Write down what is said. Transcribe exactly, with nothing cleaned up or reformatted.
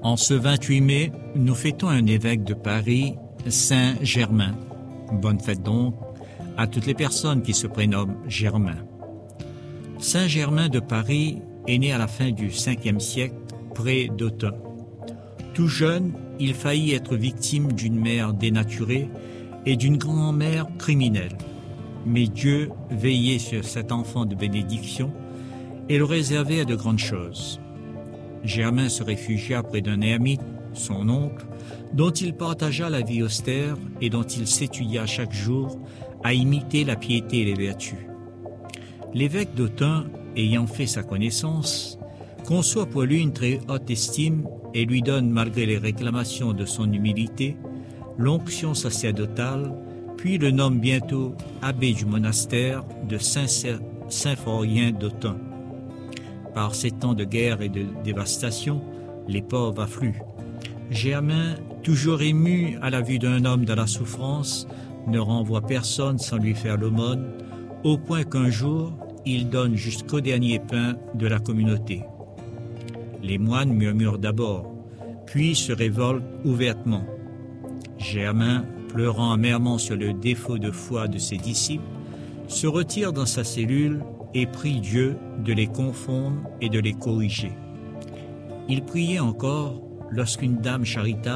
En ce vingt-huit mai, nous fêtons un évêque de Paris, Saint Germain. Bonne fête donc à toutes les personnes qui se prénomment Germain. Saint Germain de Paris est né à la fin du cinquième siècle, près d'Autun. Tout jeune, il faillit être victime d'une mère dénaturée et d'une grand-mère criminelle. Mais Dieu veillait sur cet enfant de bénédiction et le réservait à de grandes choses. Germain se réfugia près d'un ermite, son oncle, dont il partagea la vie austère et dont il s'étudia chaque jour à imiter la piété et les vertus. L'évêque d'Autun, ayant fait sa connaissance, conçoit pour lui une très haute estime et lui donne, malgré les réclamations de son humilité, l'onction sacerdotale, puis le nomme bientôt abbé du monastère de Saint-Symphorien d'Autun. Par ces temps de guerre et de dévastation, les pauvres affluent. Germain, toujours ému à la vue d'un homme dans la souffrance, ne renvoie personne sans lui faire l'aumône, au point qu'un jour, il donne jusqu'au dernier pain de la communauté. Les moines murmurent d'abord, puis se révoltent ouvertement. Germain, pleurant amèrement sur le défaut de foi de ses disciples, se retire dans sa cellule et prie Dieu de les confondre et de les corriger. Il priait encore lorsqu'une dame charitable